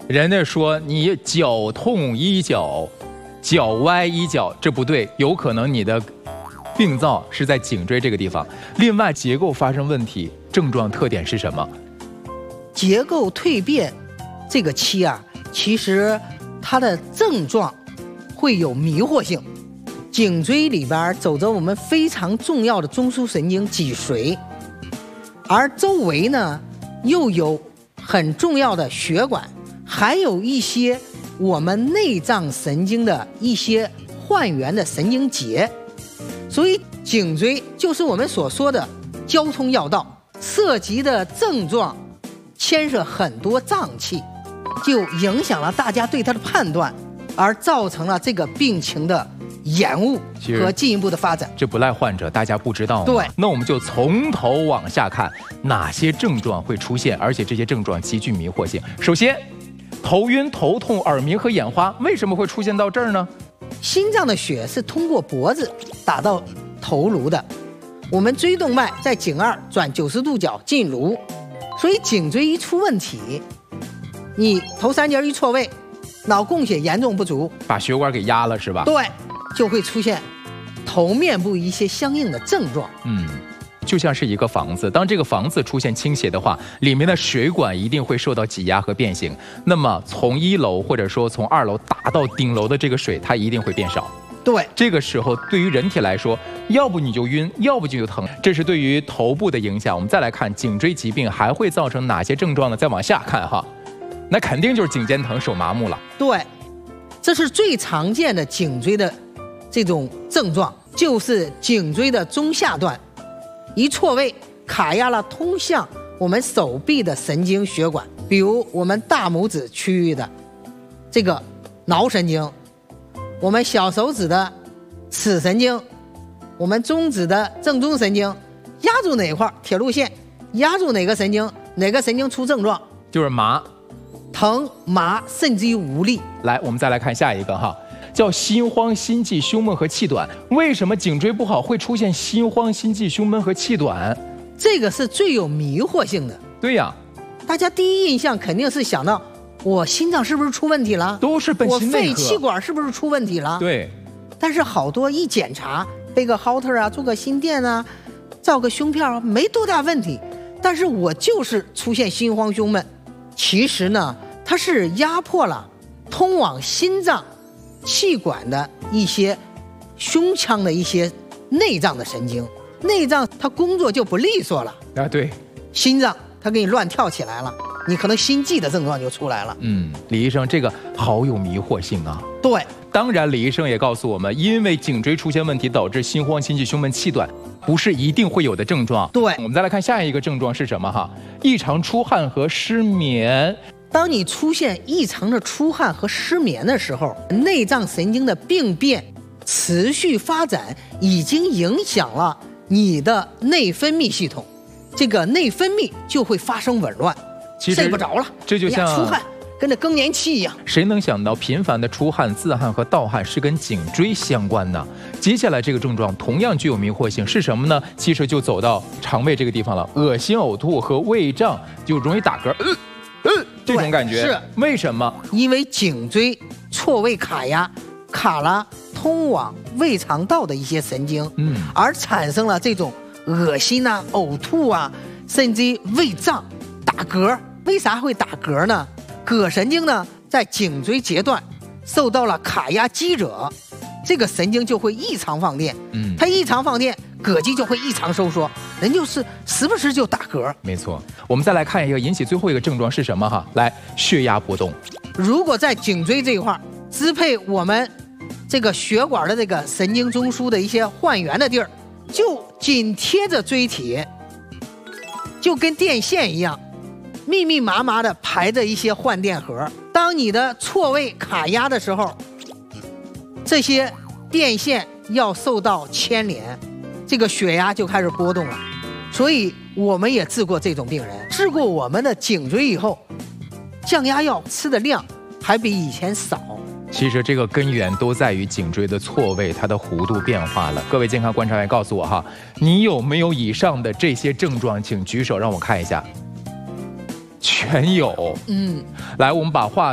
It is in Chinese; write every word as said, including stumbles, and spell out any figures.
人家说你脚痛医脚，脚歪医脚，这不对，有可能你的病灶是在颈椎这个地方。另外，结构发生问题，症状特点是什么？ 结构蜕变这个期啊，其实它的症状会有迷惑性。颈椎里边走着我们非常重要的中枢神经脊髓，而周围呢又有很重要的血管，还有一些我们内脏神经的一些换源的神经节。所以颈椎就是我们所说的交通要道，涉及的症状牵涉很多脏器，就影响了大家对它的判断，而造成了这个病情的延误和进一步的发展。 这不赖患者，大家不知道。 对， 那我们就从头往下看，哪些症状会出现，而且这些症状极具迷惑性。首先，头晕、头痛、耳鸣和眼花，为什么会出现到这儿呢？ 心脏的血是通过脖子打到头颅的，我们椎动脉在颈二转九十度角进颅，所以颈椎一出问题，你头三节一错位，脑供血严重不足， 把血管给压了是吧？ 对，就会出现头面部一些相应的症状。 嗯，就像是一个房子，当这个房子出现倾斜的话，里面的水管一定会受到挤压和变形。那么从一楼或者说从二楼打到顶楼的这个水，它一定会变少。 对， 这个时候对于人体来说，要不你就晕，要不就疼，这是对于头部的影响。我们再来看颈椎疾病还会造成哪些症状呢？再往下看哈，那肯定就是颈肩疼、手麻木了。 对，这是最常见的颈椎的这种症状，就是颈椎的中下段一错位，卡压了通向我们手臂的神经血管，比如我们大拇指区域的这个桡神经，我们小手指的尺神经，我们中指的正中神经，压住哪块铁路线，压住哪个神经，哪个神经出症状， 就是麻、 疼、麻，甚至于无力。 来，我们再来看下一个哈，叫心慌、心悸、胸闷和气短。为什么颈椎不好会出现心慌、心悸、胸闷和气短？ 这个是最有迷惑性的。 对呀， 大家第一印象肯定是想到我心脏是不是出问题了， 都是奔心内科， 我肺气管是不是出问题了？ 对。 但是好多一检查，背个 Holter 啊，做个心电啊，照个胸片啊，没多大问题。但是我就是出现心慌胸闷，其实呢，它是压迫了通往心脏气管的一些胸腔的一些内脏的神经，内脏它工作就不利索了啊。对， 心脏它给你乱跳起来了，你可能心悸的症状就出来了。 嗯，李医生，这个好有迷惑性啊。 对， 当然李医生也告诉我们，因为颈椎出现问题导致心慌、心悸、胸闷、气短，不是一定会有的症状。 对， 我们再来看下一个症状是什么哈？异常出汗和失眠。 当你出现异常的出汗和失眠的时候，内脏神经的病变持续发展，已经影响了你的内分泌系统，这个内分泌就会发生紊乱，睡不着了， 这就像出汗，跟着更年期一样。 谁能想到频繁的出汗、自汗和盗汗是跟颈椎相关呢？接下来这个症状同样具有迷惑性，是什么呢？其实就走到肠胃这个地方了，恶心、呕吐和胃胀，就容易打嗝，呃呃，这种感觉是为什么？ 因为颈椎错位卡压，卡了通往胃肠道的一些神经， 嗯， 而产生了这种恶心啊、呕吐啊，甚至于胃胀、打嗝。为啥会打嗝呢？膈神经呢，在颈椎节段受到了卡压激惹，这个神经就会异常放电， 嗯， 它异常放电，膈肌就会异常收缩，人就是时不时就打嗝。 没错，我们再来看一个引起最后一个症状是什么哈？来，血压波动。 如果在颈椎这一块支配我们这个血管的这个神经中枢的一些换源的地儿，就紧贴着椎体，就跟电线一样，密密麻麻的排着一些换电盒。当你的错位卡压的时候，这些电线要受到牵连，这个血压就开始波动了。所以我们也治过这种病人，治过我们的颈椎以后，降压药吃的量还比以前少。 其实这个根源都在于颈椎的错位，它的弧度变化了。各位健康观察员告诉我哈，你有没有以上的这些症状？请举手让我看一下。全有。 嗯， 来，我们把话